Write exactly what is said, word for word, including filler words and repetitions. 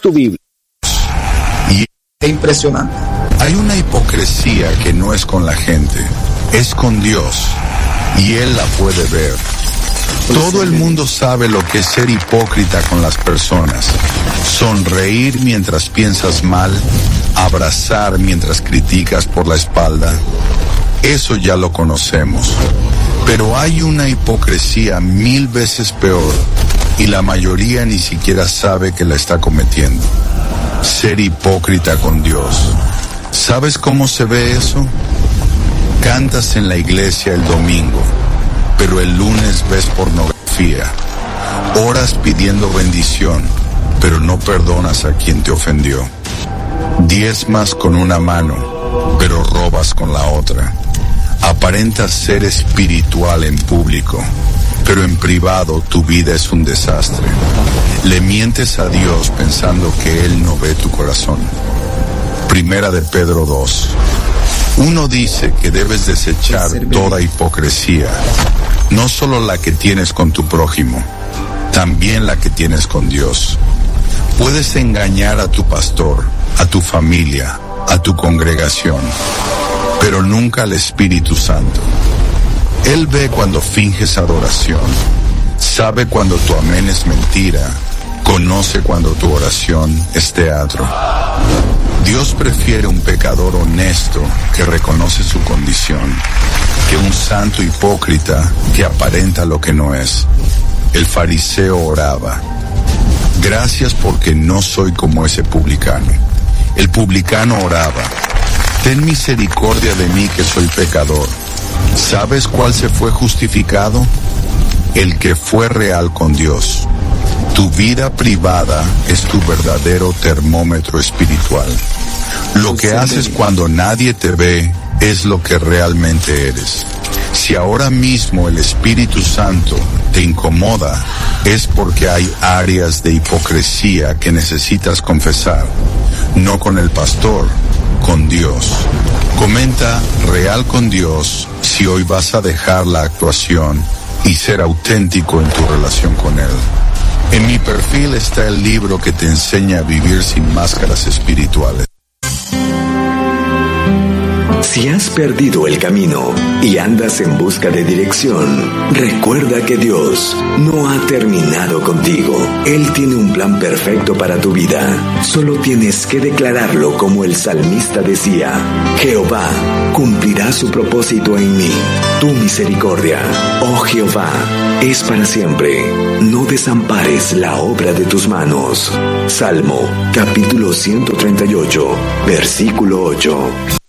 tu Biblia. Y es impresionante. Hay una hipocresía que no es con la gente, es con Dios, y Él la puede ver. Todo el mundo sabe lo que es ser hipócrita con las personas. Sonreír mientras piensas mal, abrazar mientras criticas por la espalda. Eso ya lo conocemos. Pero hay una hipocresía mil veces peor, y la mayoría ni siquiera sabe que la está cometiendo. Ser hipócrita con Dios. ¿Sabes cómo se ve eso? Cantas en la iglesia el domingo, pero el lunes ves pornografía. Oras pidiendo bendición, pero no perdonas a quien te ofendió. Diezmas con una mano, pero robas con la otra. Aparentas ser espiritual en público, pero en privado tu vida es un desastre. Le mientes a Dios pensando que Él no ve tu corazón. Primera de Pedro dos. Uno dice que debes desechar toda hipocresía, no solo la que tienes con tu prójimo, también la que tienes con Dios. Puedes engañar a tu pastor, a tu familia, a tu congregación, pero nunca al Espíritu Santo. Él ve cuando finges adoración, sabe cuando tu amén es mentira, conoce cuando tu oración es teatro. Dios prefiere un pecador honesto que reconoce su condición, que un santo hipócrita que aparenta lo que no es. El fariseo oraba: gracias porque no soy como ese publicano. El publicano oraba: ten misericordia de mí que soy pecador. ¿Sabes cuál se fue justificado? El que fue real con Dios. Tu vida privada es tu verdadero termómetro espiritual. Lo que haces cuando nadie te ve es lo que realmente eres. Si ahora mismo el Espíritu Santo te incomoda, es porque hay áreas de hipocresía que necesitas confesar, no con el pastor, con Dios. Comenta real con Dios si hoy vas a dejar la actuación y ser auténtico en tu relación con Él. En mi perfil está el libro que te enseña a vivir sin máscaras espirituales. Si has perdido el camino y andas en busca de dirección, recuerda que Dios no ha terminado contigo. Él tiene un plan perfecto para tu vida. Solo tienes que declararlo como el salmista decía: Jehová cumplirá su propósito en mí. Tu misericordia, oh Jehová, es para siempre. No desampares la obra de tus manos. Salmo, capítulo ciento treinta y ocho, versículo ocho.